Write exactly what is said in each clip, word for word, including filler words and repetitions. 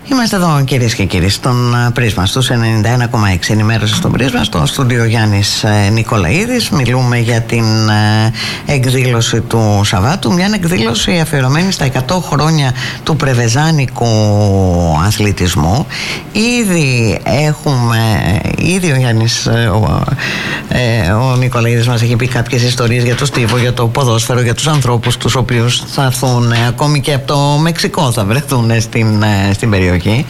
Είμαστε εδώ, κυρίες και κύριοι, στον Πρίσμα, στους ενενήντα ένα κόμμα έξι. Ενημέρωση στον Πρίσμα, στο στούντιο Γιάννης Νικολαίδης. Μιλούμε για την εκδήλωση του Σαββάτου. Μια εκδήλωση αφιερωμένη στα εκατό χρόνια του πρεβεζάνικου αθλητισμού. Ήδη έχουμε, ήδη ο Γιάννης ο, ε, ο Νικολαίδης μας έχει πει κάποιες ιστορίες για το στίβο, για το ποδόσφαιρο, για τους ανθρώπους τους οποίους θα έρθουν ακόμη και από το Μεξικό, θα βρεθούν στην, στην περιοχή.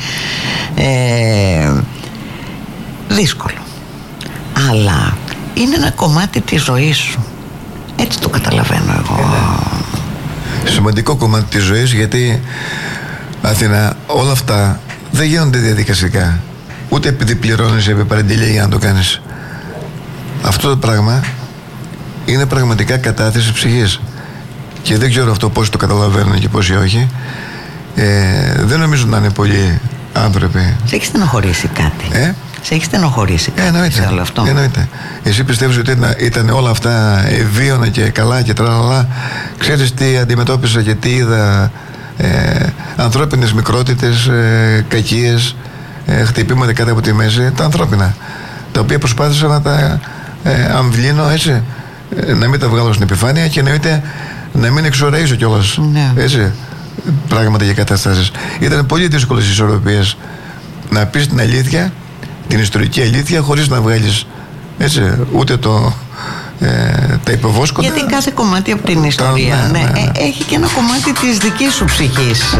Ε, δύσκολο, αλλά είναι ένα κομμάτι της ζωής σου, έτσι το καταλαβαίνω εγώ. Είναι σημαντικό κομμάτι της ζωής, γιατί Αθήνα, όλα αυτά δεν γίνονται διαδικαστικά, ούτε επειδή πληρώνεις επί παραγγελία για να το κάνεις. Αυτό το πράγμα είναι πραγματικά κατάθεση ψυχής, και δεν ξέρω αυτό πώς το καταλαβαίνουν και πώς όχι. Ε, δεν νομίζω να είναι πολλοί άνθρωποι. Σε έχει στενοχωρήσει κάτι? Ε? Σε έχει στενοχωρήσει κάτι? Εννοείται, σε όλο αυτό? Εννοείται. Εσύ πιστεύεις ότι ήταν, ήταν όλα αυτά ευίωνα και καλά και τραλαλά? Ξέρεις τι αντιμετώπισα και τι είδα? Ε, ανθρώπινες μικρότητες, ε, κακίες, ε, χτυπήματα κάτω από τη μέση, τα ανθρώπινα, τα οποία προσπάθησα να τα ε, αμβλύνω, έτσι, ε, να μην τα βγάλω στην επιφάνεια, και εννοείται να μην εξορρέησω κιόλας, ναι. Έτσι, πράγματα και καταστάσεις. Ήταν πολύ δύσκολες ισορροπίες να πεις την αλήθεια, την ιστορική αλήθεια, χωρίς να βγάλεις, έτσι, ούτε το, ε, τα υποβόσκοντα. Γιατί κάθε κομμάτι από την ιστορία, τα, ναι, ναι, ναι, ναι. έχει και ένα κομμάτι της δικής σου ψυχής.